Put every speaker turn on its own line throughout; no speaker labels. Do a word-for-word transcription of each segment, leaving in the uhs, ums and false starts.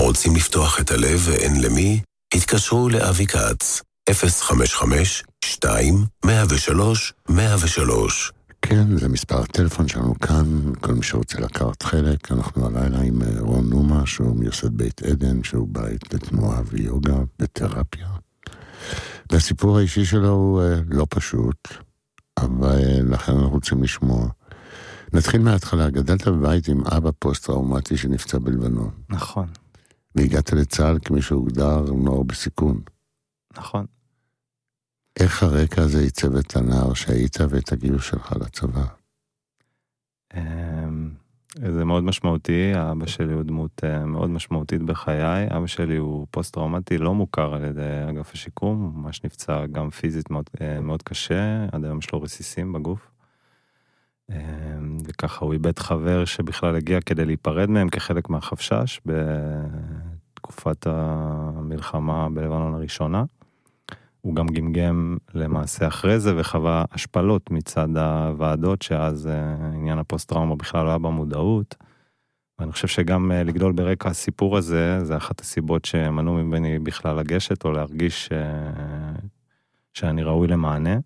רוצים לפתוח את הלב ואין למי? התקשרו לאבי כץ, אפס חמש חמש שתיים מאה ושלוש מאה ושלוש.
כן, זה מספר הטלפון שלנו כאן, כל מי שרוצה לקחת חלק. אנחנו הלילה עם רון נומה, שהוא מייסד בית עדן, שהוא בית לתנועה ויוגה בתרפיה. והסיפור האישי שלו הוא לא פשוט, אבל לכן אנחנו רוצים לשמוע. נתחיל מההתחלה, גדלת בבית עם אבא פוסט-טראומטי שנפצע בלבנון.
נכון.
והגעת לצה"ל כמי שהוגדר נוער בסיכון.
נכון.
איך הרקע הזה ייצב את הנער שהיית ואת הגיוס שלך לצבא?
זה מאוד משמעותי, אבא שלי הוא דמות מאוד משמעותית בחיי, אבא שלי הוא פוסט-טראומטי, לא מוכר על ידי אגף השיקום, הוא ממש נפצע גם פיזית מאוד, מאוד קשה, עד היום יש לו רסיסים בגוף, וככה הוא איבד חבר שבכלל הגיע כדי להיפרד מהם כחלק מהחפשש, בתקופת המלחמה בלבנון הראשונה, הוא גם גמגם למעשה אחרי זה, וחווה השפלות מצד הוועדות, שאז עניין הפוסט-טראומה בכלל לא היה במודעות, ואני חושב שגם לגדול ברקע הסיפור הזה, זה אחת הסיבות שמנעו ממני בכלל לגשת, או להרגיש ש... שאני ראוי למענה.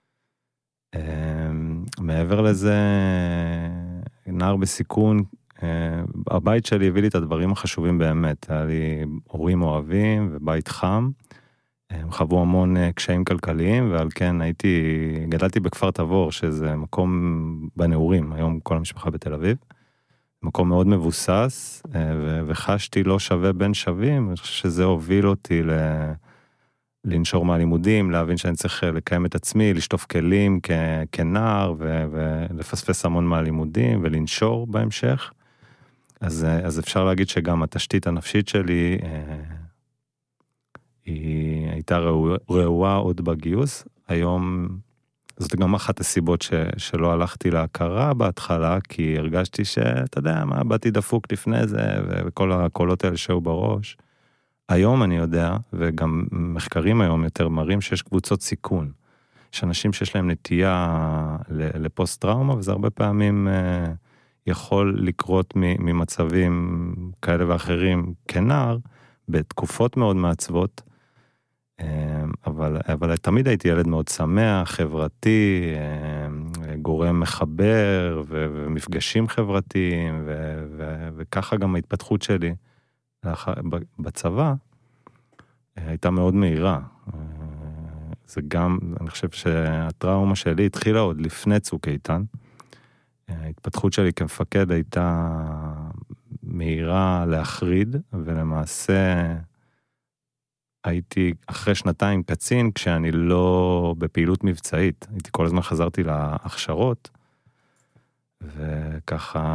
מעבר לזה, נער בסיכון, הבית שלי הביא לי את הדברים החשובים באמת, היה לי הורים אוהבים ובית חם, הם חוו המון קשיים כלכליים, ועל כן הייתי, גדלתי בכפר תבור, שזה מקום בנעורים, היום כל המשפחה בתל אביב, מקום מאוד מבוסס, וחשתי לא שווה בין שווים, אני חושב שזה הוביל אותי ל... לנשור מהלימודים, להבין שאני צריך לקיים את עצמי, לשטוף כלים כ... כנער, ו... ולפספס המון מהלימודים, ולנשור בהמשך. אז, אז אפשר להגיד שגם התשתית הנפשית שלי, היא הייתה ראויה עוד בגיוס. היום, זאת גם אחת הסיבות ש, שלא הלכתי להכרה בהתחלה, כי הרגשתי שאתה יודע מה, באתי דפוק לפני זה, וכל הקולות האלה שהיו בראש. היום אני יודע, וגם מחקרים היום יותר מראים שיש קבוצות סיכון. יש אנשים שיש להם נטייה לפוסט-טראומה, וזה הרבה פעמים יכול לקרות ממצבים כאלה ואחרים כנער, בתקופות מאוד מעצבות, אבל, אבל תמיד הייתי ילד מאוד שמח, חברתי, גורם מחבר, ו, ומפגשים חברתיים, ו, ו, וככה גם ההתפתחות שלי בצבא, הייתה מאוד מהירה. זה גם, אני חושב שהטראומה שלי התחילה עוד לפני צוק איתן. ההתפתחות שלי כמפקד הייתה מהירה להחריד, ולמעשה הייתי אחרי שנתיים קצין, כשאני לא בפעילות מבצעית. הייתי כל הזמן חזרתי להכשרות, וככה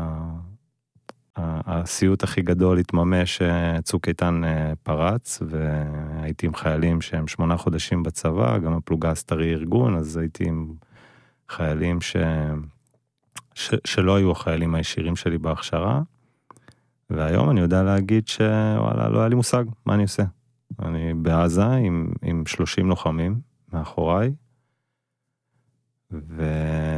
הסיוט הכי גדול התממש, צוק איתן פרץ, והייתי עם חיילים שהם שמונה חודשים בצבא, גם הפלוגה הסטרי ארגון, אז הייתי עם חיילים ש... ש... שלא היו החיילים הישירים שלי בהכשרה, והיום אני יודע להגיד שוואלה, לא היה לי מושג מה אני עושה. אני בעזה עם, עם שלושים לוחמים מאחוריי, ו...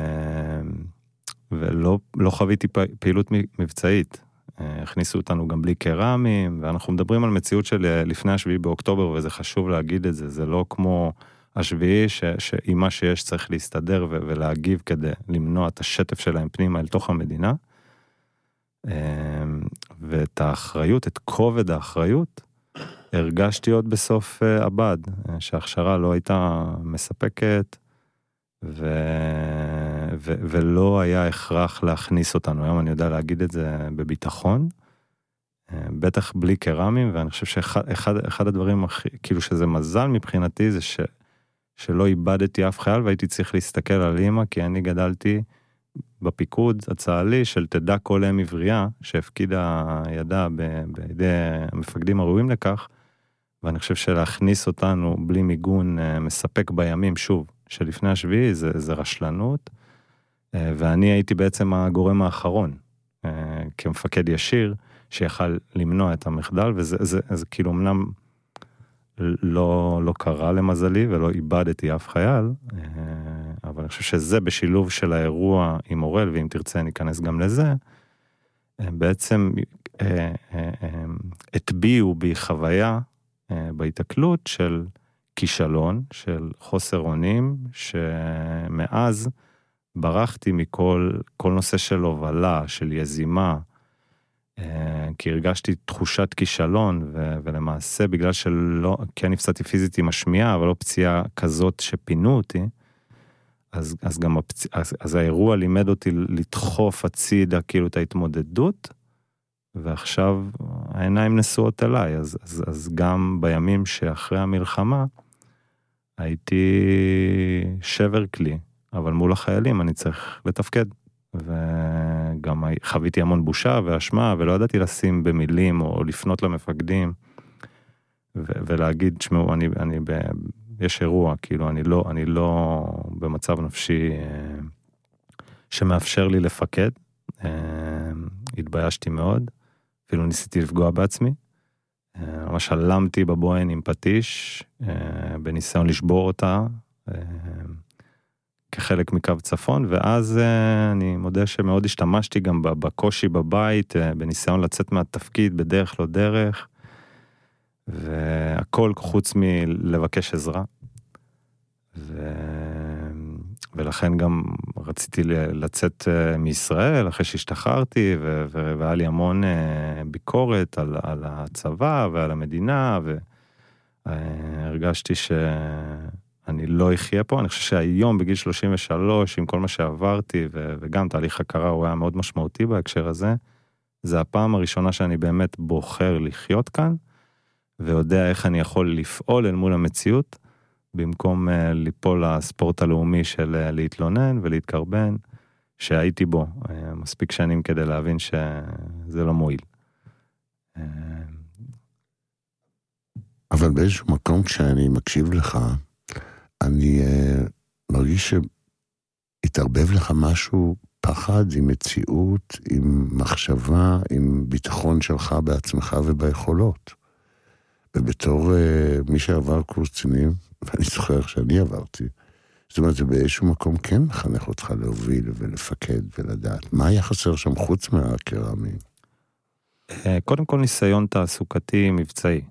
ולא לא חוויתי פעילות מבצעית. הכניסו אותנו גם בלי קרמים, ואנחנו מדברים על מציאות של לפני השביעי באוקטובר, וזה חשוב להגיד את זה, זה לא כמו השביעי, ש... שעם מה שיש צריך להסתדר ו... ולהגיב כדי למנוע את השטף שלהם פנימה אל תוך המדינה, ואת האחריות, את כובד האחריות, הרגשתי עוד בסוף הבד, שההכשרה לא הייתה מספקת, ו... ו... ולא היה הכרח להכניס אותנו. היום אני יודע להגיד את זה בביטחון, בטח בלי קרמים, ואני חושב שאחד אחד, אחד הדברים, הכי, כאילו שזה מזל מבחינתי, זה ש... שלא איבדתי אף חייל, והייתי צריך להסתכל על אמא, כי אני גדלתי בפיקוד הצה"לי של תדע כל אם עברייה, שהפקידה ידה ב... בידי המפקדים הראויים לכך, ואני חושב שלהכניס אותנו בלי מיגון מספק בימים, שוב, שלפני השביעי זה, זה רשלנות, ואני הייתי בעצם הגורם האחרון, כמפקד ישיר, שיכל למנוע את המחדל, וזה זה, זה, כאילו אמנם לא, לא קרה למזלי, ולא איבדתי אף חייל, אבל אני חושב שזה בשילוב של האירוע עם אורל, ואם תרצה ניכנס גם לזה, בעצם הטביעו בי חוויה בהתקלות של כישלון, של חוסר אונים, שמאז ברחתי מכל כל נושא של הובלה, של יזימה, כי הרגשתי תחושת כישלון, ו- ולמעשה בגלל שלא, כן נפצעתי פיזית עם השמיעה, אבל לא פציעה כזאת שפינו אותי, אז, אז גם הפצ... אז, אז האירוע לימד אותי לדחוף הצידה כאילו את ההתמודדות, ועכשיו העיניים נשואות אליי, אז, אז, אז גם בימים שאחרי המלחמה, הייתי שבר כלי, אבל מול החיילים אני צריך לתפקד, וגם חוויתי המון בושה ואשמה, ולא ידעתי לשים במילים, או לפנות למפקדים, ו- ולהגיד, שמעו, אני, אני ב... יש אירוע, כאילו, אני לא, אני לא במצב נפשי שמאפשר לי לפקד, התביישתי מאוד, אפילו ניסיתי לפגוע בעצמי, ממש הלמתי בבוהן עם פטיש, בניסיון לשבור אותה, כחלק מקו צפון, ואז אני מודה שמאוד השתמשתי גם בקושי בבית, בניסיון לצאת מהתפקיד בדרך לא דרך, והכל חוץ מלבקש עזרה. ו... ולכן גם רציתי לצאת מישראל אחרי שהשתחררתי, ו... והיה לי המון ביקורת על, על הצבא ועל המדינה, והרגשתי שאני לא אחיה פה. אני חושב שהיום בגיל שלושים ושלוש, עם כל מה שעברתי, ו... וגם תהליך הכרה הוא היה מאוד משמעותי בהקשר הזה, זה הפעם הראשונה שאני באמת בוחר לחיות כאן, ויודע איך אני יכול לפעול אל מול המציאות, במקום uh, ליפול לספורט הלאומי של uh, להתלונן ולהתקרבן, שהייתי בו uh, מספיק שנים כדי להבין שזה לא מועיל. Uh...
אבל באיזשהו מקום כשאני מקשיב לך, אני uh, מרגיש שהתערבב לך משהו, פחד עם מציאות, עם מחשבה, עם ביטחון שלך בעצמך וביכולות. ובתור uh, מי שעבר קורס קצינים, ואני זוכר שאני עברתי, זאת אומרת, זה באיזשהו מקום כן מחנך אותך להוביל ולפקד ולדעת. מה היה חסר שם חוץ מהקרמי?
קודם כל ניסיון תעסוקתי מבצעי.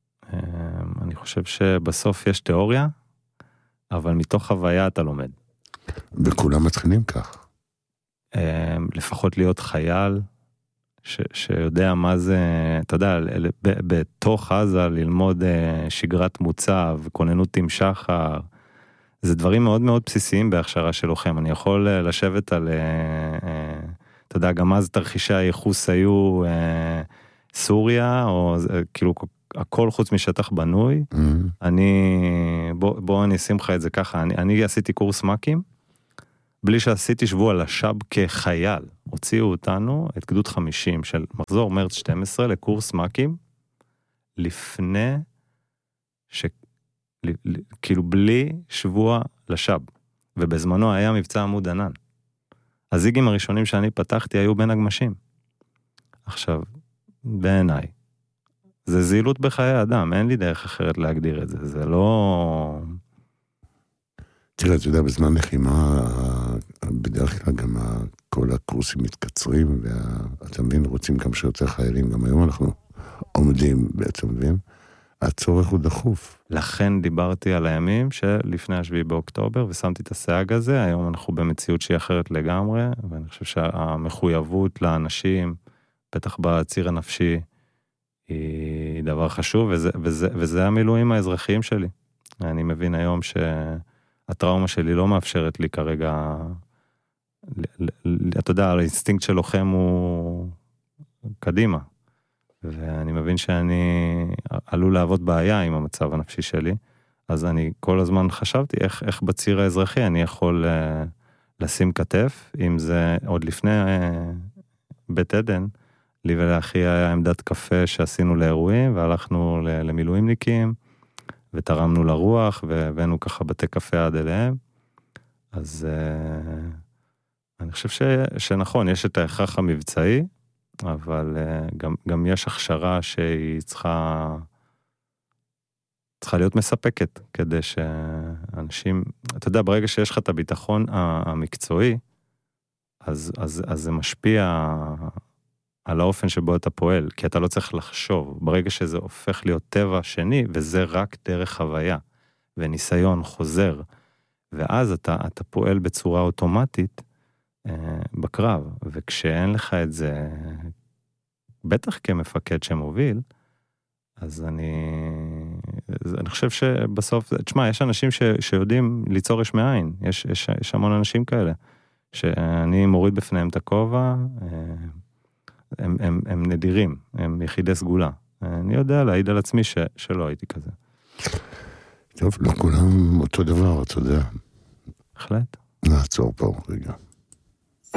אני חושב שבסוף יש תיאוריה, אבל מתוך חוויה אתה לומד.
וכולם מתחילים כך.
לפחות להיות חייל, ש, שיודע מה זה, אתה יודע, ב, בתוך עזה ללמוד שגרת מוצב, כוננות עם שחר, זה דברים מאוד מאוד בסיסיים בהכשרה של לוחם. אני יכול לשבת על, אתה יודע, גם אז תרחישי הייחוס היו סוריה, או כאילו הכל חוץ משטח בנוי. Mm-hmm. אני, בוא, בוא אני אשים לך את זה ככה, אני, אני עשיתי קורס מקים, בלי שעשיתי שבוע לשב כחייל, הוציאו אותנו את גדוד חמישים של מחזור מרץ שתים עשרה לקורס מקים, לפני ש... כאילו בלי שבוע לשב, ובזמנו היה מבצע עמוד ענן. הזיגים הראשונים שאני פתחתי היו בין הגמשים. עכשיו, בעיניי, זה זילות בחיי אדם, אין לי דרך אחרת להגדיר את זה, זה לא...
תראה, אתה יודע, בזמן לחימה, בדרך כלל גם כל הקורסים מתקצרים, ואתה מבין, רוצים כמה שיותר חיילים, גם היום אנחנו עומדים בעצם, מבין? הצורך הוא דחוף.
לכן דיברתי על הימים שלפני השביעי באוקטובר, ושמתי את הסייג הזה, היום אנחנו במציאות שהיא אחרת לגמרי, ואני חושב שהמחויבות לאנשים, בטח בציר הנפשי, היא דבר חשוב, וזה, וזה, וזה המילואים האזרחיים שלי. אני מבין היום ש... הטראומה שלי לא מאפשרת לי כרגע, אתה יודע, האינסטינקט של לוחם הוא קדימה, ואני מבין שאני עלול לעבוד בעיה עם המצב הנפשי שלי, אז אני כל הזמן חשבתי איך, איך בציר האזרחי אני יכול לשים כתף, אם זה עוד לפני בית עדן, לי ולאחי היה עמדת קפה שעשינו לאירועים, והלכנו למילואימניקים, ותרמנו לרוח, והבאנו ככה בתי קפה עד אליהם. אז uh, אני חושב ש, שנכון, יש את ההכרח המבצעי, אבל uh, גם, גם יש הכשרה שהיא צריכה, צריכה להיות מספקת, כדי שאנשים, אתה יודע, ברגע שיש לך את הביטחון המקצועי, אז, אז, אז זה משפיע על האופן שבו אתה פועל, כי אתה לא צריך לחשוב, ברגע שזה הופך להיות טבע שני, וזה רק דרך חוויה, וניסיון חוזר, ואז אתה, אתה פועל בצורה אוטומטית אה, בקרב, וכשאין לך את זה, בטח כמפקד שמוביל, אז אני, אז אני חושב שבסוף, תשמע, יש אנשים ש, שיודעים ליצור יש מאין, יש, יש, יש המון אנשים כאלה, שאני מוריד בפניהם את הכובע, הם, הם, הם נדירים, הם יחידי סגולה. אני יודע להעיד על עצמי ש, שלא הייתי כזה.
טוב, לא כולם אותו דבר, אתה יודע.
בהחלט.
נעצור פה רגע.